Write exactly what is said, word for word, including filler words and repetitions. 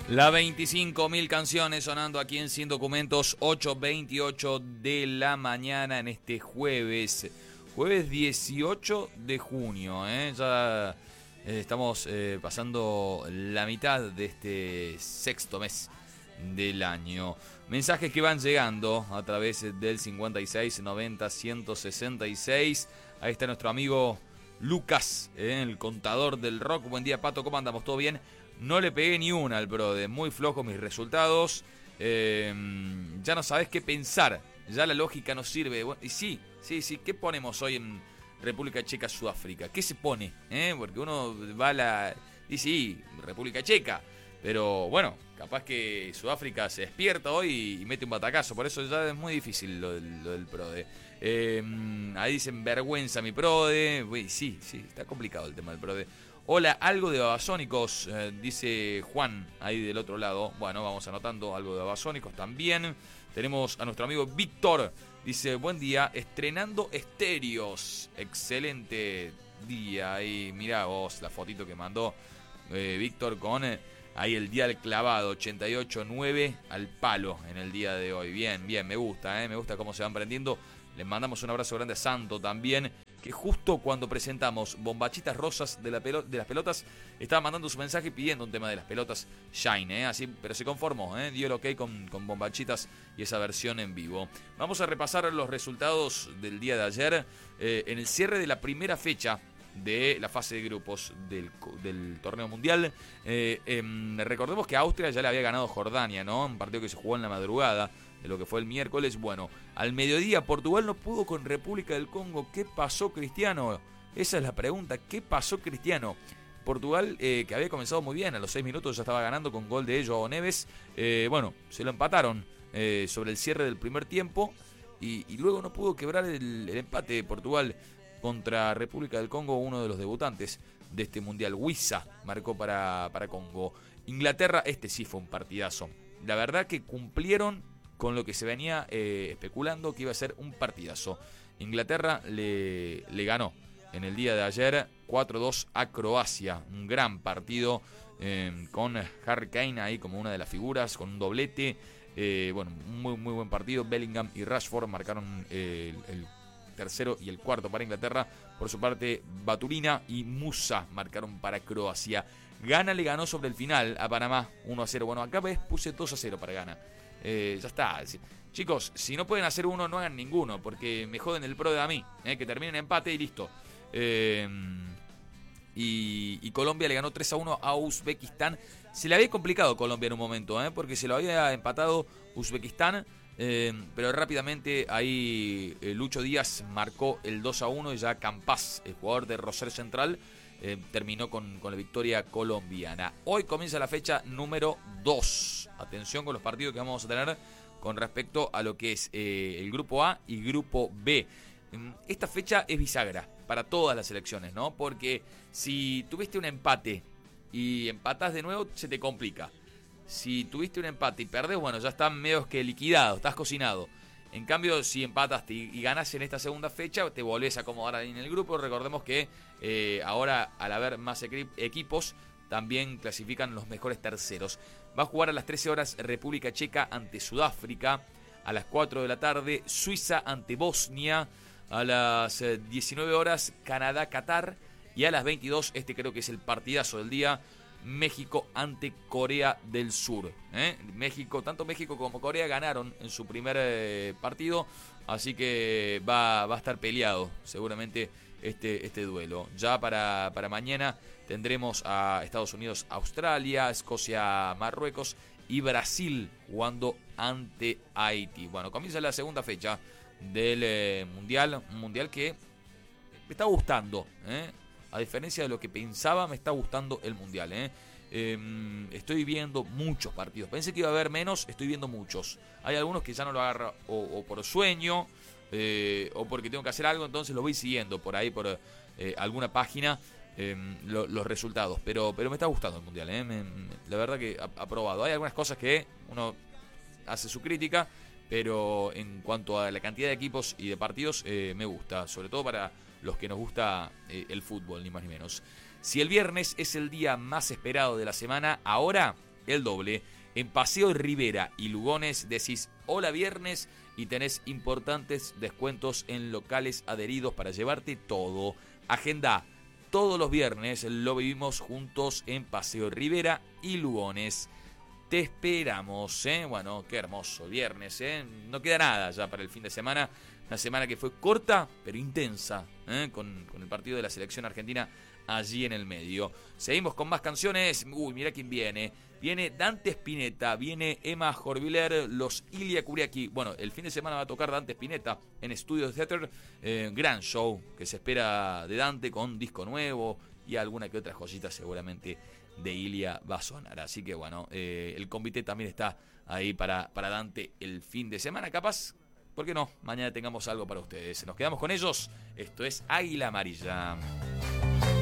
La veinticinco mil canciones sonando aquí en Sin Documentos, ocho veintiocho de la mañana en este jueves. Jueves dieciocho de junio, ¿eh? Ya eh, estamos eh, pasando la mitad de este sexto mes del año. Mensajes que van llegando a través del cincuenta y seis noventa ciento sesenta y seis. Ahí está nuestro amigo Lucas, ¿eh? El contador del rock. Buen día, Pato, ¿cómo andamos? ¿Todo bien? No le pegué ni una al brode, muy flojos mis resultados. Eh, ya no sabés qué pensar, ya la lógica no sirve. Bueno, y sí, sí, sí, ¿qué ponemos hoy en República Checa, Sudáfrica? ¿Qué se pone? ¿Eh? Porque uno va a la... Dice, sí, República Checa. Pero bueno, capaz que Sudáfrica se despierta hoy y mete un batacazo. Por eso ya es muy difícil lo del, lo del PRODE. Eh, ahí dicen, vergüenza mi PRODE. Uy, sí, sí, está complicado el tema del PRODE. Hola, algo de Babasónicos, eh, dice Juan, ahí del otro lado. Bueno, vamos anotando algo de Babasónicos también. Tenemos a nuestro amigo Víctor, dice, buen día, estrenando estéreos. Excelente día. Ahí, mirá vos la fotito que mandó eh, Víctor con eh, ahí el dial clavado, ochenta y ocho nueve al palo en el día de hoy. Bien, bien, me gusta, eh, me gusta cómo se van prendiendo. Les mandamos un abrazo grande a Santo también, que justo cuando presentamos Bombachitas Rosas de, la pelo- de las pelotas, estaba mandando su mensaje pidiendo un tema de las pelotas Shine, ¿eh? Así, pero se conformó, ¿eh? Dio el ok con, con Bombachitas y esa versión en vivo. Vamos a repasar los resultados del día de ayer, eh, en el cierre de la primera fecha de la fase de grupos del, del torneo mundial. Eh, eh, recordemos que Austria ya le había ganado Jordania, ¿no? Un partido que se jugó en la madrugada de lo que fue el miércoles. Bueno, al mediodía Portugal no pudo con República del Congo. ¿Qué pasó, Cristiano? Esa es la pregunta. ¿Qué pasó, Cristiano? Portugal, eh, que había comenzado muy bien, a los seis minutos ya estaba ganando con gol de João Neves. Eh, bueno, se lo empataron eh, sobre el cierre del primer tiempo y, y luego no pudo quebrar el, el empate de Portugal contra República del Congo, uno de los debutantes de este mundial. Wissa marcó para, para Congo. Inglaterra, este sí fue un partidazo. La verdad que cumplieron con lo que se venía eh, especulando que iba a ser un partidazo. Inglaterra le, le ganó en el día de ayer cuatro dos a Croacia. Un gran partido eh, con Harry Kane ahí como una de las figuras, con un doblete. Eh, bueno, un muy, muy buen partido. Bellingham y Rashford marcaron eh, el, el tercero y el cuarto para Inglaterra. Por su parte, Baturina y Musa marcaron para Croacia. Ghana le ganó sobre el final a Panamá uno a cero. Bueno, acá ves, puse dos a cero para Ghana. Eh, ya está. Chicos, si no pueden hacer uno, no hagan ninguno, porque me joden el pro de a mí. Eh, que terminen empate y listo. Eh, y, y Colombia le ganó tres a uno a Uzbekistán. Se le había complicado Colombia en un momento, eh, porque se lo había empatado Uzbekistán. Eh, pero rápidamente ahí eh, Lucho Díaz marcó el dos a uno y ya Campas, el jugador de Rosario Central, eh, terminó con, con la victoria colombiana. Hoy comienza la fecha número dos. Atención con los partidos que vamos a tener con respecto a lo que es eh, el grupo A y grupo B. Esta fecha es bisagra para todas las selecciones, ¿no? Porque si tuviste un empate y empatás de nuevo, se te complica. Si tuviste un empate y perdés, bueno, ya están medio que liquidado, estás cocinado. En cambio, si empataste y, y ganás en esta segunda fecha, te volvés a acomodar ahí en el grupo. Recordemos que eh, ahora, al haber más equi- equipos, también clasifican los mejores terceros. Va a jugar a las trece horas República Checa ante Sudáfrica. A las cuatro de la tarde, Suiza ante Bosnia. A las diecinueve horas, Canadá-Qatar. Y a las veintidós, este creo que es el partidazo del día, México ante Corea del Sur. ¿eh? México, tanto México como Corea ganaron en su primer eh, partido, así que va, va a estar peleado seguramente este, este duelo. Ya para, para mañana tendremos a Estados Unidos, Australia, Escocia, Marruecos y Brasil jugando ante Haití. Bueno, comienza la segunda fecha del eh, Mundial, un Mundial que me está gustando, ¿eh? A diferencia de lo que pensaba, me está gustando el Mundial. ¿eh? Eh, estoy viendo muchos partidos. Pensé que iba a haber menos, estoy viendo muchos. Hay algunos que ya no lo agarro o, o por sueño eh, o porque tengo que hacer algo, entonces lo voy siguiendo por ahí, por eh, alguna página, eh, lo, los resultados. Pero, pero me está gustando el Mundial. ¿eh? Me, me, la verdad que ha aprobado. Hay algunas cosas que uno hace su crítica, pero en cuanto a la cantidad de equipos y de partidos, eh, me gusta. Sobre todo para los que nos gusta eh, el fútbol, ni más ni menos. Si el viernes es el día más esperado de la semana, ahora el doble. En Paseo Rivera y Lugones decís hola viernes y tenés importantes descuentos en locales adheridos para llevarte todo. Agenda todos los viernes, lo vivimos juntos en Paseo Rivera y Lugones. Te esperamos, ¿eh? Bueno, qué hermoso viernes, ¿eh? No queda nada ya para el fin de semana. Una semana que fue corta, pero intensa, ¿eh? Con, con el partido de la selección argentina allí en el medio. Seguimos con más canciones. Uy, mira quién viene. Viene Dante Spinetta, viene Emma Jorviler, los Ilia Kuriaki. Bueno, el fin de semana va a tocar Dante Spinetta en Studio Theater. Eh, gran show que se espera de Dante con disco nuevo y alguna que otra joyita seguramente de Ilia va a sonar. Así que bueno, eh, el convite también está ahí para, para Dante el fin de semana. Capaz, ¿por qué no? Mañana tengamos algo para ustedes. Nos quedamos con ellos. Esto es Águila Amarilla.